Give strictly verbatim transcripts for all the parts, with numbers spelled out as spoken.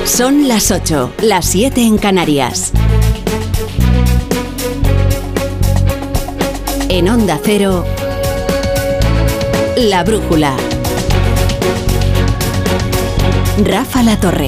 Son las ocho, las siete en Canarias. En Onda Cero, La Brújula. Rafa La Torre.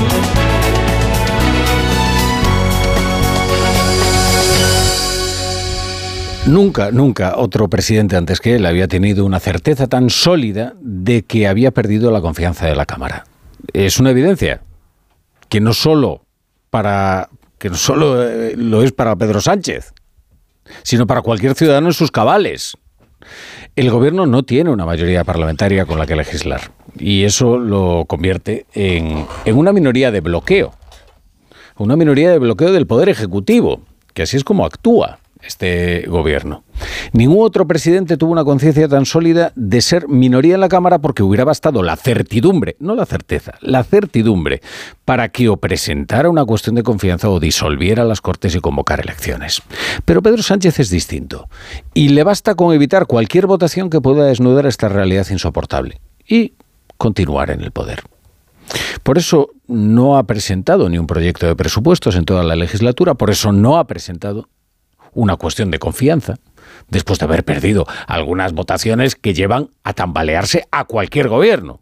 Nunca, nunca otro presidente antes que él había tenido una certeza tan sólida de que había perdido la confianza de la Cámara. Es una evidencia que no solo para que no solo eh, lo es para Pedro Sánchez, sino para cualquier ciudadano en sus cabales. El gobierno no tiene una mayoría parlamentaria con la que legislar y eso lo convierte en, en una minoría de bloqueo, una minoría de bloqueo del Poder Ejecutivo, que así es como actúa este gobierno. Ningún otro presidente tuvo una conciencia tan sólida de ser minoría en la Cámara porque hubiera bastado la certidumbre, no la certeza, la certidumbre, para que o presentara una cuestión de confianza o disolviera las Cortes y convocara elecciones. Pero Pedro Sánchez es distinto y le basta con evitar cualquier votación que pueda desnudar esta realidad insoportable y continuar en el poder. Por eso no ha presentado ni un proyecto de presupuestos en toda la legislatura, por eso no ha presentado una cuestión de confianza, después de haber perdido algunas votaciones que llevan a tambalearse a cualquier gobierno.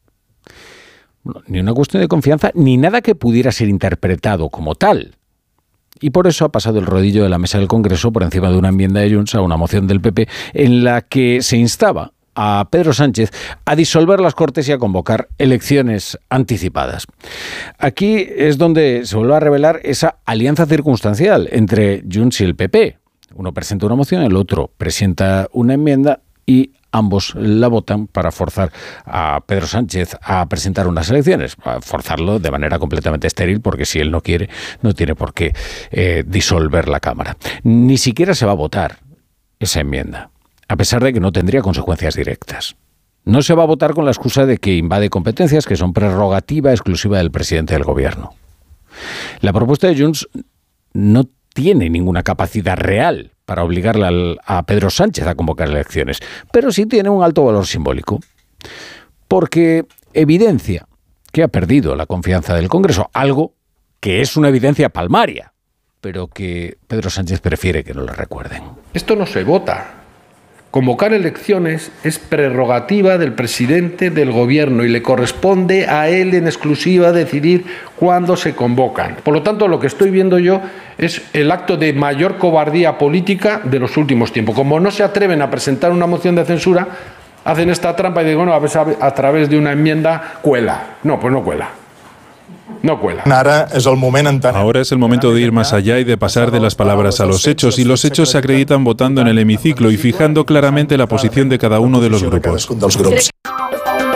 Bueno, ni una cuestión de confianza, ni nada que pudiera ser interpretado como tal. Y por eso ha pasado el rodillo de la mesa del Congreso por encima de una enmienda de Junts a una moción del P P en la que se instaba a Pedro Sánchez a disolver las Cortes y a convocar elecciones anticipadas. Aquí es donde se vuelve a revelar esa alianza circunstancial entre Junts y el P P. Uno presenta una moción, el otro presenta una enmienda y ambos la votan para forzar a Pedro Sánchez a presentar unas elecciones, a forzarlo de manera completamente estéril, porque si él no quiere, no tiene por qué eh, disolver la Cámara. Ni siquiera se va a votar esa enmienda, a pesar de que no tendría consecuencias directas. No se va a votar con la excusa de que invade competencias que son prerrogativa exclusiva del presidente del gobierno. La propuesta de Junts no tiene ninguna capacidad real para obligarle a Pedro Sánchez a convocar elecciones, pero sí tiene un alto valor simbólico, porque evidencia que ha perdido la confianza del Congreso, algo que es una evidencia palmaria, pero que Pedro Sánchez prefiere que no le recuerden. Esto no se vota. Convocar elecciones es prerrogativa del presidente del gobierno y le corresponde a él en exclusiva decidir cuándo se convocan. Por lo tanto, lo que estoy viendo yo es el acto de mayor cobardía política de los últimos tiempos. Como no se atreven a presentar una moción de censura, hacen esta trampa y dicen, bueno, a ver, a través de una enmienda cuela. No, pues no cuela. No cuela. Ahora es el momento de ir más allá y de pasar de las palabras a los hechos, y los hechos se acreditan votando en el hemiciclo y fijando claramente la posición de cada uno de los grupos.